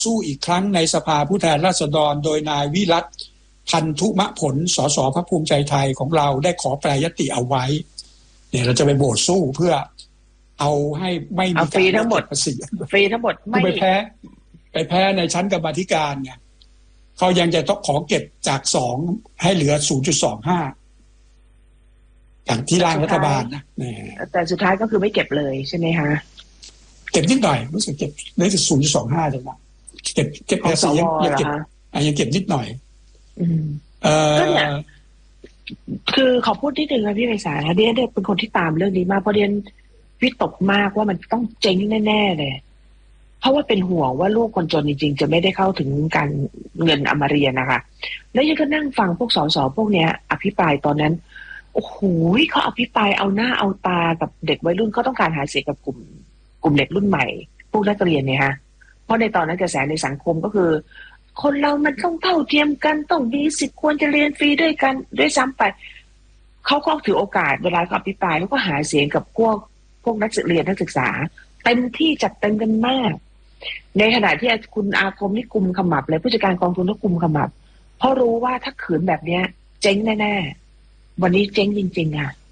สู้อีกครั้งในสภาผู้แทนราษฎรโดยนายวิรัตพันธุมะผลสสพรรคภูมิใจไทยของเราได้ขอแปรยติเอาไว้เนี่ยเราจะไปโหวตสู้เพื่อเอาให้ไม่มีการฟรีทั้งหมดภาษีฟรีทั้งหมดไม่ไปแพ้ในชั้นกรรมาธิการไงเขายังจะต้องขอเก็บจาก2ให้เหลือ 0.25 อย่างที่ร่างรัฐบาลนะแต่สุดท้ายก็คือไม่เก็บเลยใช่ไหมคะเก็บนิดหน่อยรู้สึกเก็บได้ถึง 0.25 จังนะเก็บภาษียังเก็บนิดหน่อยก็เนี่ยคือขอพูดนิดนึงนะพี่ไพศาลเดียนเป็นคนที่ตามเรื่องนี้มากเพราะเดียนวิตกมากว่ามันต้องเจ๊งแน่ๆเลยเพราะว่าเป็นห่วงว่าลูกคนจนจริงๆจะไม่ได้เข้าถึงการเงินอมเรียนนะคะแล้วยังก็นั่งฟังพวกสสพวกเนี้ยอภิปรายตอนนั้นโอ้โหเขาอภิปรายเอาหน้าเอาตากับเด็กวัยรุ่นเขาต้องการหาเสียงกับกลุ่มเด็กรุ่นใหม่พวกนักเรียนเนี่ยฮะเพราะในตอนนั้นกระแสในสังคมก็คือคนเรามันต้องเท่าเทียมกันต้องมีสิทธิ์ควรจะเรียนฟรีด้วยกันด้วยซ้ำไปเขาก็ถือโอกาสเวลาเขาอภิปรายแล้วก็หาเสียงกับพวกนักเรียนนักศึกษาเต็มที่จัดเต็มกันมากในขณะที่คุณอาคมนี่กุมขมับเลยผู้จัดการกองทุนก็กุมขมับเพราะรู้ว่าถ้าขืนแบบเนี้ยเจ๊งแน่ๆวันนี้เจ๊งจริงๆค่ะ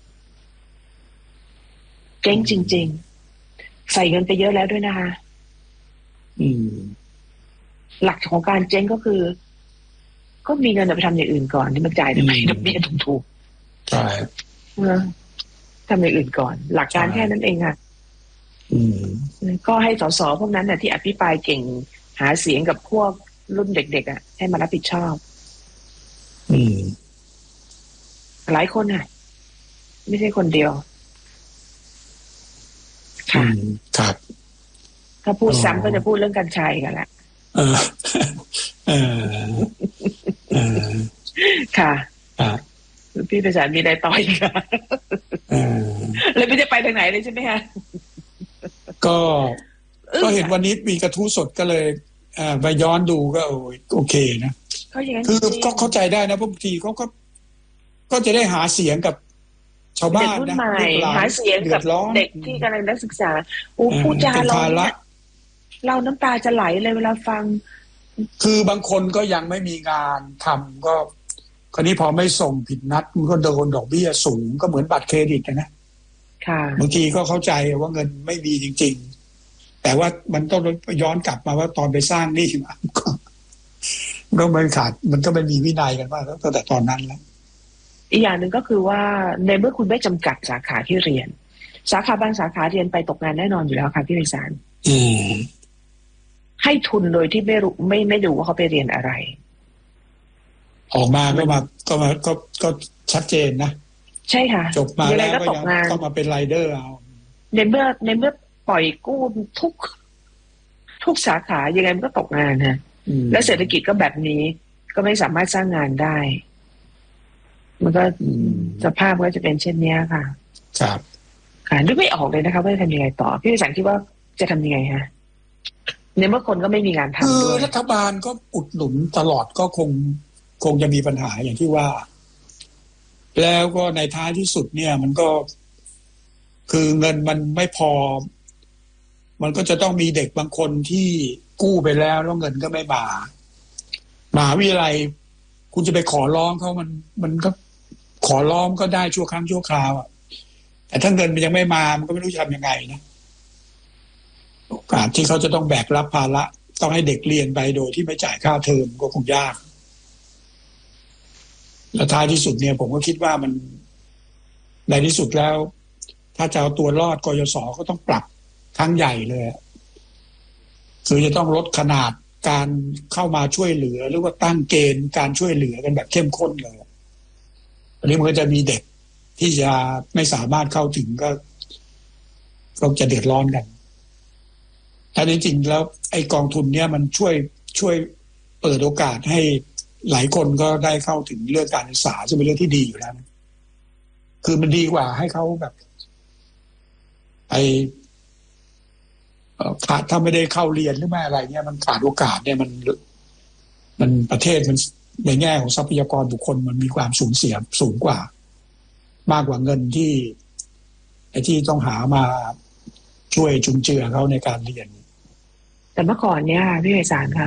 เจ๊งจริงๆใส่เงินไปเยอะแล้วด้วยนะคะหลักของการเจ๊งก็คือก็มีเงินไปทำอย่างอื่นก่อนที่มันจ่ายดอกเบี้ยถูกใช่ทำอย่างอื่นก่อนหลักการแค่นั้นเองค่ะก็ให้สสพวกนั้นน่ะที่อภิปรายเก่งหาเสียงกับพวกรุ่นเด็กๆอ่ะให้มารับผิดชอบหลายคนน่ะไม่ใช่คนเดียวค่ะครับถ้าพูดซ้ำก็จะพูดเรื่องกัญชัยกันละค่ะพี่ไพศาลมีอะไรต่ออีกค่ะเลยไม่ได้ไปทางไหนเลยใช่ไหมคะก็เห็นวันนี้มีกระทู้สดก็เลยไปย้อนดูก็โอเคนะคือก็เข้าใจได้นะบางทีเขาก็จะได้หาเสียงกับชาวบ้านนะหาเสียงกับเด็กที่กำลังนักศึกษาผู้จาเราน้ำตาจะไหลเลยเวลาฟังคือบางคนก็ยังไม่มีงานทำก็คราวนี้พอไม่ส่งผิดนัดมันก็โดนดอกเบี้ยสูงก็เหมือนบัตรเครดิตนะบางทีก็เข้าใจว่าเงินไม่มีจริงๆแต่ว่ามันต้องย้อนกลับมาว่าตอนไปสร้างนี่มันก็ไม่ขาดมันก็ไม่มีวินัยกันว่าตั้งแต่ตอนนั้นแล้วอีกอย่างหนึ่งก็คือว่าในเมื่อคุณไม่จำกัดสาขาที่เรียนสาขาบางสาขาเรียนไปตกงานแน่นอนอยู่แล้วค่ะพี่ไพศาลให้ทุนโดยที่ไม่รู้ไม่ดูว่าเขาไปเรียนอะไรออกมาก็ชัดเจนนะใช่ค่ะจบมาแล้วก็ยังต้องมาเป็นไรเดอร์เอาในเมื่อปล่อยกู้ทุกสาขายังไงมันก็ตกงานฮะและเศรษฐกิจก็แบบนี้ก็ไม่สามารถสร้างงานได้มันก็สภาพก็จะเป็นเช่นนี้ค่ะครับค่ะนึกไม่ออกเลยนะคะว่าจะทำยังไงต่อพี่ไพศาลคิดว่าจะทำยังไงฮะในเมื่อคนก็ไม่มีงานทำด้วยรัฐบาลก็อุดหนุนตลอดก็คงจะมีปัญหาอย่างที่ว่าแล้วก็ในท้ายที่สุดเนี่ยมันก็คือเงินมันไม่พอมันก็จะต้องมีเด็กบางคนที่กู้ไปแล้วเงินก็ไม่มามหาวิทยาลัยคุณจะไปขอร้องเขามันก็ขอร้องก็ได้ชั่วครั้งชั่วคราวแต่ถ้าเงินมันยังไม่มามันก็ไม่รู้จะทำยังไงนะโอกาสที่เขาจะต้องแบกรับภาระต้องให้เด็กเรียนไปโดยที่ไม่จ่ายค่าเทอมก็คงยากและท้ายที่สุดเนี่ยผมก็คิดว่ามันในที่สุดแล้วถ้าจะเอาตัวรอดกยศก็ต้องปรับครั้งใหญ่เลยคือจะต้องลดขนาดการเข้ามาช่วยเหลือหรือว่าตั้งเกณฑ์การช่วยเหลือกันแบบเข้มข้นเลยอันนี้มันก็จะมีเด็กที่จะไม่สามารถเข้าถึงก็จะเดือดร้อนกันแต่จริงๆแล้วไอ้กองทุนเนี่ยมันช่วยเปิดโอกาสให้หลายคนก็ได้เข้าถึงเรื่องการศึกษาซึ่งเป็นเรื่องที่ดีอยู่แล้วคือมันดีกว่าให้เขาแบบขาดถ้าไม่ได้เข้าเรียนหรือไม่อะไรเนี่ยมันขาดโอกาสเนี่ยมันประเทศมันในแง่ของทรัพยากรบุคคลมันมีความสูญเสียสูงกว่ามากกว่าเงินที่ต้องหามาช่วยจุนเจือเขาในการเรียนแต่เมื่อก่อนเนี่ยพี่ไพศาลค่ะ